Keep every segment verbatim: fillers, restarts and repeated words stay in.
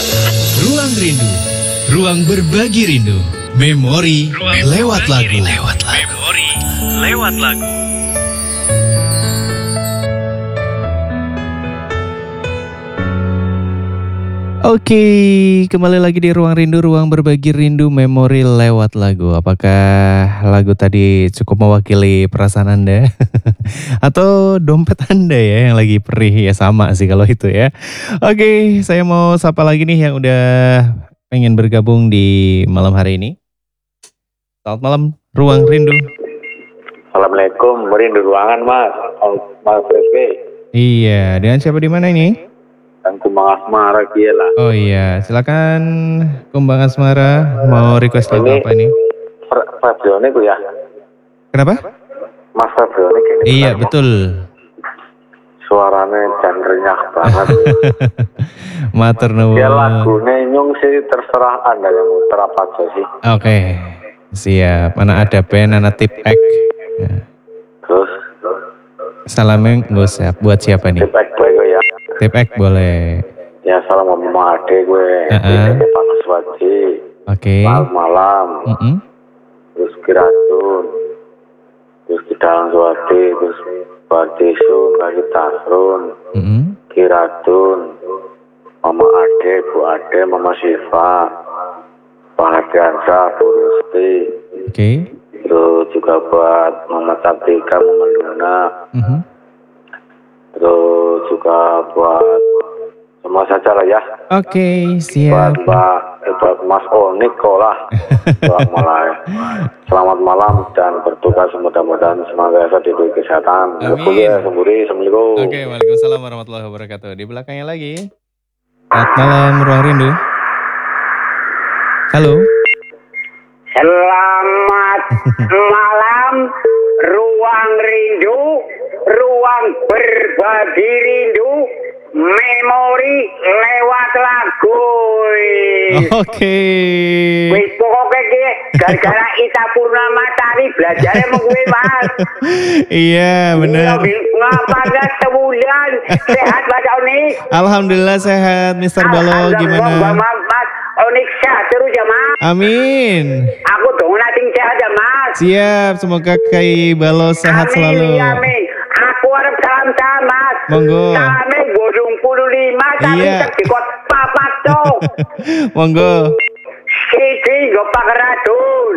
Ruang Rindu, ruang berbagi rindu. Memori ruang lewat lagu. Lewat lagu. Memori lewat lagu. Oke, kembali lagi di Ruang Rindu, ruang berbagi rindu, memori lewat lagu. Apakah lagu tadi cukup mewakili perasaan Anda? Atau dompet Anda ya yang lagi perih? Ya sama sih kalau itu ya. Oke, saya mau sapa lagi nih yang udah pengen bergabung di malam hari ini. Selamat malam, Ruang Rindu. Assalamualaikum, merindu ruangan mas, mas F B. Iya, dengan siapa di mana ini? Dan Kumbang Asmara gila. Oh iya, silakan Kumbang Asmara, mau request lagu Ini apa ini? Fabrionik ya? Kenapa? Mas Fabrionik ini. Iya, benar, betul. Suaranya janrenyah banget. Matur nuwun. Ya lagunya nyung sih terserah Anda yang muter apa aja sih. Oke, siap. Mana ada band, anak tip X. Ya. Terus? Salamnya nggak usah. Buat siapa nih? Tip X gue ya. Tip X boleh. Ya salam sama Mama Ade gue. Uh-uh. Ini Pak Suswaji. Oke. Malam-malam. Mm-mm. Terus Kiratun. Terus Kidalang Suwati. Terus Batisun, Kaki Tasrun. Mm-mm. Kiratun. Mama Ade, Bu Ade, Mama Syifa. Pak Hadiansa, Bu Rusti. Oke. Okay. Terus juga buat Mama Cantika, Mama Luna. Mm-hmm. Terus juga buat semua saja lah ya. Oke, okay, siap. Buat Mbak, eh, buat Mas Oniko lah. Selamat malam. Selamat malam dan bertugas mudah-mudahan senantiasa diberi kesehatan. Amin. Semburi, Assalamualaikum. Oke, okay, waalaikumsalam warahmatullahi wabarakatuh. Di belakangnya lagi. Selamat malam, Ruang Rindu. Halo. Selamat malam, Ruang Rindu, ruang berbagi rindu, memori lewat lagu. Oke. Okay. Wis pokoke iki gara-gara Ita Purnamasari belajarnya mau gue mas. Iya benar. Ngapa gak sebulan sehat Mas Onik? Alhamdulillah sehat, Mister Balo gimana? Mas Onik sehat terus ya mas. Amin. Aku dong nanti sehat ya mas. Siap, semoga Kai Balo sehat amin, selalu. Amin. Aku harap salam-salam mas. Monggo. Kami bodong puluh lima tapi iya. terjikot papat tuh. Monggo. Siti gopak radun.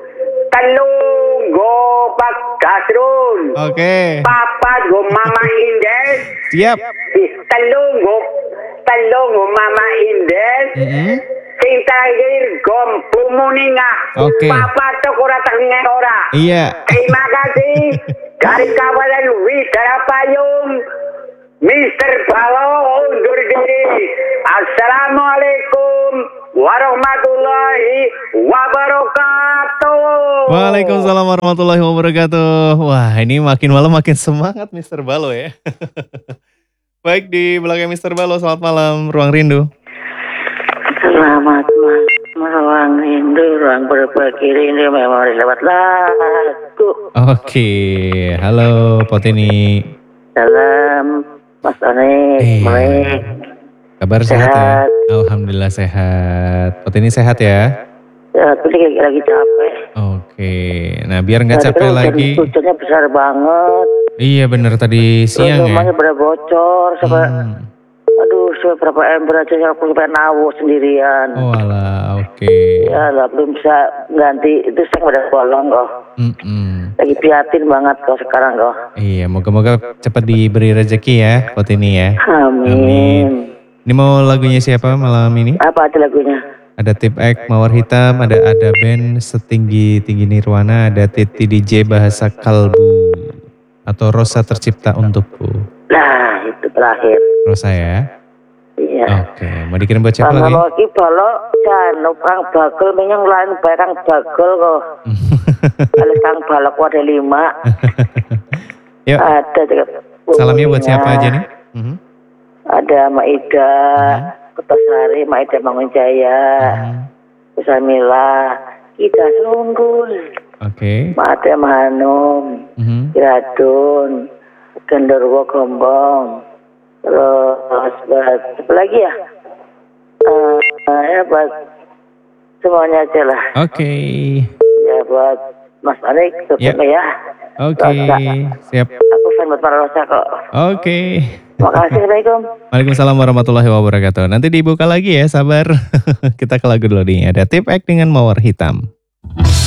Telung gopak gasrun. Oke. Okay. Papat go Mama Indes. Siap. Telung go telung go Mama Indes. Mm-hmm. Sing terakhir gom Bumuninga. Oke. Okay. Papat tuh kurang tengen ora. Iya. Terima kasih dari kawalan Widara Payung. Mister Balo undur diri. Assalamualaikum warahmatullahi wabarakatuh. Waalaikumsalam warahmatullahi wabarakatuh. Wah, ini makin malam makin semangat Mister Balo ya. Baik, di belakang Mister Balo, selamat malam Ruang Rindu. Selamat malam Ruang Rindu, ruang berbagi rindu, memori lewat lagu. Oke, halo Potini. Salam Mas Onik. Iya. Kabar sehat, sehat ya? Alhamdulillah sehat. Potini sehat ya? Ya, tapi lagi, lagi capek. Oke, nah biar nggak capek hujan, lagi. Hujannya besar banget. Iya benar tadi siang ya. Rumahnya pada bocor, sampai, hmm. aduh, sampai berapa ember aja aku sampai nawu sendirian. Oh alah, oke. Okay. Ya lah, belum bisa ganti, itu saya udah bolong kok. Mm-mm. Lagi prihatin banget kok sekarang kok. Iya, moga-moga cepat diberi rezeki ya, Potini ya. Amin. Amin. Ini mau lagunya siapa malam ini? Apa aja lagunya? Ada Tip X, Mawar Hitam, ada ada band Setinggi Tinggi Nirwana, ada Titi D J Bahasa Kalbu, atau Rosa Tercipta Untukku. Nah, itu terakhir. Rosa ya? Iya. Oke, mau dikirim buat siapa lagi? Kalau lagi balok, jangan kang bagel, menyang lain baik kang bagel kok. Kalau kang balok ada lima. Yuk. Ada juga. Salamnya buat siapa aja nih? Uh-huh. Ada Maida, uh-huh. Kertosari, Maida Mangunjaya, uh-huh. Usamila, kita Sunggul. Oke. Okay. Maida Mahanum, uh-huh. Kiradun, Genderwo Gombong, terus apa lagi ya? Uh, Nah, ya buat semuanya aja lah. Oke. Ya buat Mas Anik, Ya. tutup ya. Oke, Rosa. siap. Aku fan buat para Rosa kok. Oke. Makasih, Assalamualaikum. Waalaikumsalam warahmatullahi wabarakatuh. Nanti dibuka lagi ya, sabar. Kita ke lagu dulu nih. Ada Tip X dengan Mawar Hitam.